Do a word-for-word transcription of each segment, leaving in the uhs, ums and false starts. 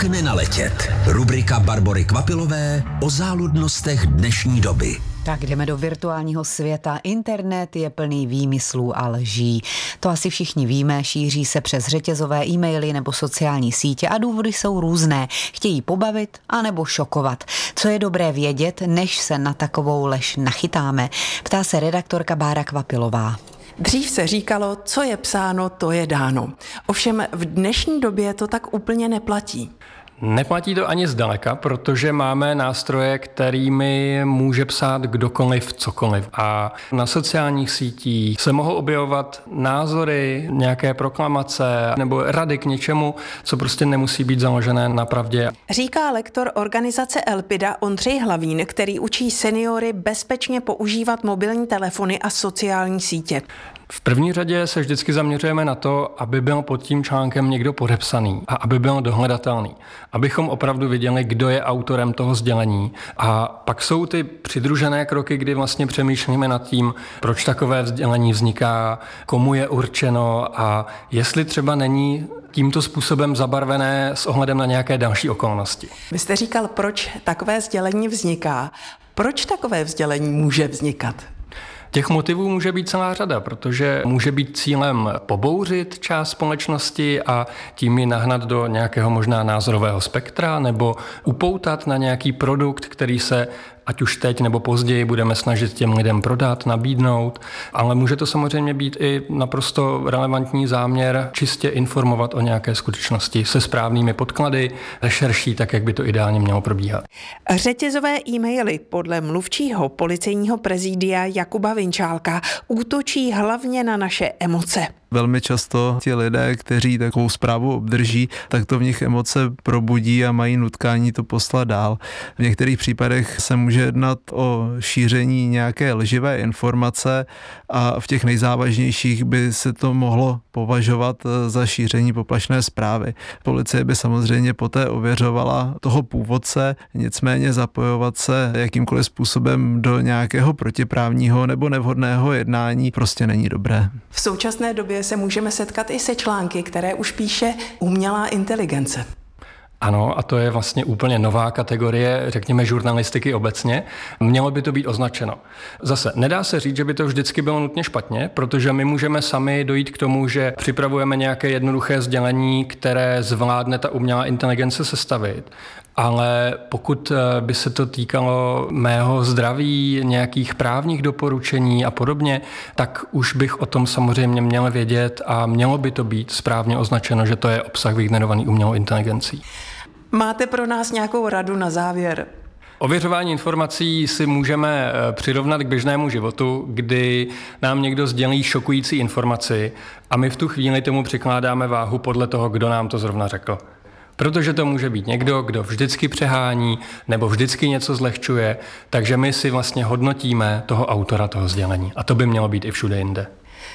nenaletět? Rubrika Barbory Kvapilové o záludnostech dnešní doby. Tak jdeme do virtuálního světa. Internet je plný výmyslů a lží. To asi všichni víme, šíří se přes řetězové e-maily nebo sociální sítě a důvody jsou různé. Chtějí pobavit anebo šokovat. Co je dobré vědět, než se na takovou lež nachytáme? Ptá se redaktorka Bára Kvapilová. Dřív se říkalo, co je psáno, to je dáno. Ovšem v dnešní době to tak úplně neplatí. Neplatí to ani zdaleka, protože máme nástroje, kterými může psát kdokoliv cokoliv. A na sociálních sítích se mohou objevovat názory, nějaké proklamace nebo rady k něčemu, co prostě nemusí být založené na pravdě. Říká lektor organizace Elpida Ondřej Hlavín, který učí seniory bezpečně používat mobilní telefony a sociální sítě. V první řadě se vždycky zaměřujeme na to, aby byl pod tím článkem někdo podepsaný a aby byl dohledatelný. Abychom opravdu viděli, kdo je autorem toho sdělení. A pak jsou ty přidružené kroky, kdy vlastně přemýšlíme nad tím, proč takové sdělení vzniká, komu je určeno a jestli třeba není tímto způsobem zabarvené s ohledem na nějaké další okolnosti. Vy jste říkal, proč takové sdělení vzniká. Proč takové sdělení může vznikat? Těch motivů může být celá řada, protože může být cílem pobouřit část společnosti a tím ji nahnat do nějakého možná názorového spektra nebo upoutat na nějaký produkt, který se ať už teď nebo později budeme snažit těm lidem prodat, nabídnout, ale může to samozřejmě být i naprosto relevantní záměr čistě informovat o nějaké skutečnosti se správnými podklady, rešerší, tak jak by to ideálně mělo probíhat. Řetězové e-maily podle mluvčího policejního prezidia Jakuba Vinčálka útočí hlavně na naše emoce. Velmi často ti lidé, kteří takovou zprávu obdrží, tak to v nich emoce probudí a mají nutkání to poslat dál. V některých případech se může jednat o šíření nějaké lživé informace a v těch nejzávažnějších by se to mohlo považovat za šíření poplašné zprávy. Policie by samozřejmě poté ověřovala toho původce, nicméně zapojovat se jakýmkoliv způsobem do nějakého protiprávního nebo nevhodného jednání prostě není dobré. V současné době se můžeme setkat i se články, které už píše umělá inteligence. Ano, a to je vlastně úplně nová kategorie, řekněme, žurnalistiky obecně. Mělo by to být označeno. Zase, nedá se říct, že by to vždycky bylo nutně špatně, protože my můžeme sami dojít k tomu, že připravujeme nějaké jednoduché sdělení, které zvládne ta umělá inteligence sestavit. Ale pokud by se to týkalo mého zdraví, nějakých právních doporučení a podobně, tak už bych o tom samozřejmě měl vědět a mělo by to být správně označeno, že to je obsah vygenerovaný umělou inteligencí. Máte pro nás nějakou radu na závěr? Ověřování informací si můžeme přirovnat k běžnému životu, kdy nám někdo sdělí šokující informaci a my v tu chvíli tomu přikládáme váhu podle toho, kdo nám to zrovna řekl. Protože to může být někdo, kdo vždycky přehání nebo vždycky něco zlehčuje, takže my si vlastně hodnotíme toho autora toho sdělení. A to by mělo být i všude jinde.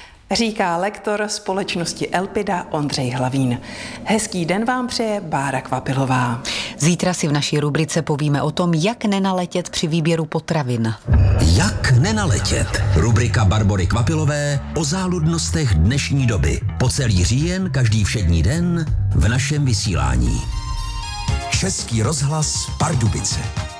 Říká lektor společnosti Elpida Ondřej Hlavín. Hezký den vám přeje Bára Kvapilová. Zítra si v naší rubrice povíme o tom, jak nenaletět při výběru potravin. Jak nenaletět? Rubrika Barbory Kvapilové o záludnostech dnešní doby. Po celý říjen, každý všední den v našem vysílání. Český rozhlas Pardubice.